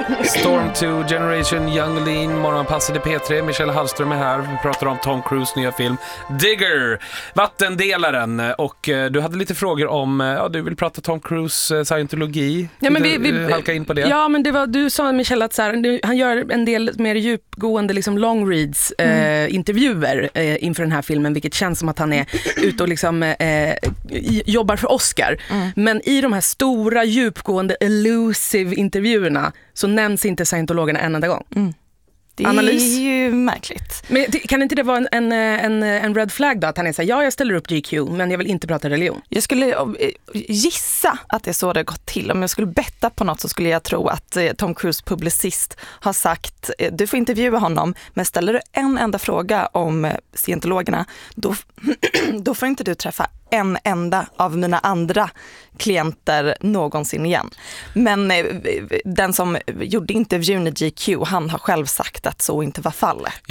Storm 2, Generation Young Lean, morgonpassade P3. Michelle Hallström är här. Vi pratar om Tom Cruise nya film Digger, vattendelaren. Och du hade lite frågor om, du vill prata Tom Cruise scientologi. Ja, men vi halka in på det. Ja, men det var, du sa Michelle att så här, han gör en del mer djupgående liksom long reads intervjuer inför den här filmen, vilket känns som att han är ute och liksom jobbar för Oscar. Men i de här stora djupgående elusive intervjuerna så nämns inte scientologerna en enda gång. Det är ju märkligt. Men kan inte det vara en red flag då? Att han är så här, ja, jag ställer upp GQ, men jag vill inte prata religion. Jag skulle gissa att det är så det gått till. Om jag skulle betta på något så skulle jag tro att Tom Cruise publicist har sagt, du får intervjua honom, men ställer du en enda fråga om scientologerna, då får inte du träffa en enda av mina andra klienter någonsin igen. Men den som gjorde intervjun i GQ, han har själv sagt att så inte var fallet.